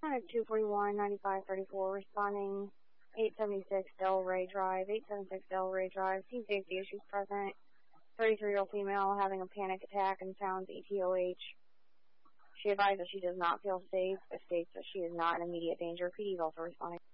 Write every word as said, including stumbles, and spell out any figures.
wanted two forty-one, ninety-five thirty-four, responding eight seventy-six Delray Drive, eight seventy-six Delray Drive, team safety issues present, thirty-three-year-old female having a panic attack and sounds E T O H. She advised that she does not feel safe, but states that she is not in immediate danger. P D is also responding.